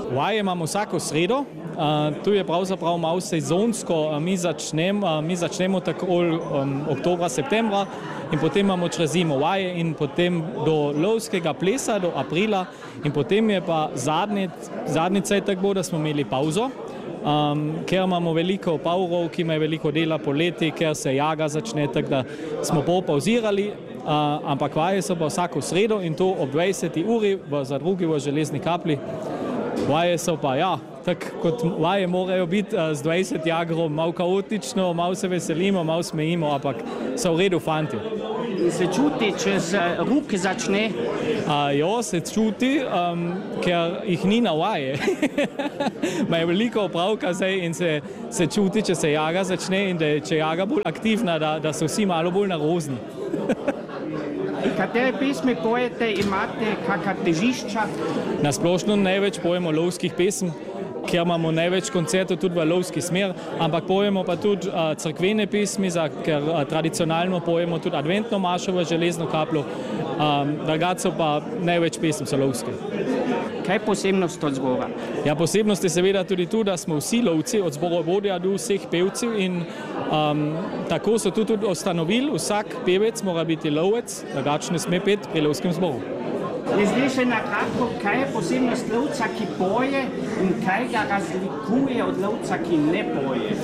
Vaje imamo vsako sredo, tu je pravzaprav malo sezonsko, mi začnemo tako oktobra, septembra in potem imamo čez zimo vaje in potem do lovskega plesa, do aprila in potem je pa zadnji cajtek bo, da smo imeli pauzo, ker imamo veliko pavrov, ki imajo veliko dela poleti, ker se jaga začne, tako da smo pauzirali, ampak vaje so pa vsako sredo in to ob 20. uri v Zadrugi v Železni Kapli. Vaje so pa, tako kot vaje morajo biti z 20 jagrom, malo kaotično, malo se veselimo, malo smejimo, ampak so v redu fanti. In se čuti, če se ruke začne? Se čuti, ker jih ni na vaje. Imajo veliko opravka zdaj in se čuti, če se jaga začne in da je če jaga bolj aktivna, da so vsi malo bolj narozni. Katere pesmi pojete, imate kakšna težišča? Na splošno največ pojemo lovskih pesem, ker imamo največ koncertov tudi v lovski smer, ampak pojemo pa tudi cerkvene pesmi, ker tradicionalno pojemo tudi adventno mašo v Železno Kaplo, drugače pa največ pesem so lovske. Kaj je posebnost od zbora? Posebnost je seveda tudi tu, da smo vsi lovci, od zborovodja do vseh pevcev in tako so tudi ustanovili, vsak pevec mora biti lovec, drugače ne sme peti pri lovskem zboru. Zdaj še na kratko, kaj je posebnost lovca, ki poje in kaj ga razlikuje od lovca, ki ne poje?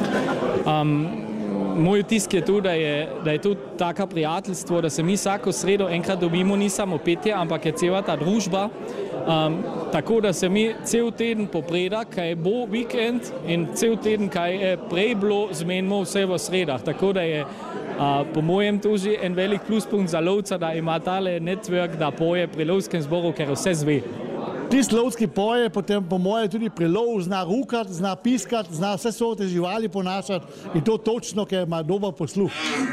Moj vtis je tu, da je tu tako prijateljstvo, da se mi vsako sredo enkrat dobimo, ni samo petje, ampak je cela ta družba. Tako da se mi cel teden popreda, kaj bo vikend in cel teden, kaj je prej bilo, zmenimo vse v sredah. Tako da je po mojem tu že en velik pluspunkt za lovca, da ima tale network, da poje pri lovskem zboru, ker vse zve. Tisti lovski poje, potem po moje tudi pri lovu zna rukati, zna piskati, zna vse sorte živali ponašati in to točno, ker ima dober posluh.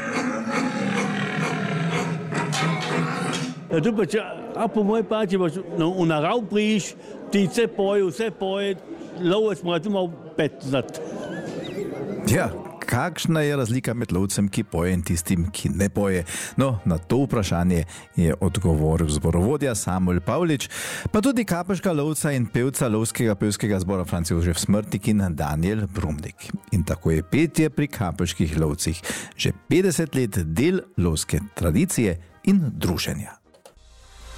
Tu pa če, po moje pa, če boš v narav priš, ti vse poje, lovec mora tu malo pet znati. Kakšna je razlika med lovcem, ki poje in tistim, ki ne poje? No, na to vprašanje je odgovoril zborovodja Samuel Pavlič, pa tudi kapelška lovca in pevca lovskega pevskega zbora Franc Jožef Smrtnik in Daniel Brumnik. In tako je petje pri kapelških lovcih že 50 let del lovske tradicije in druženja.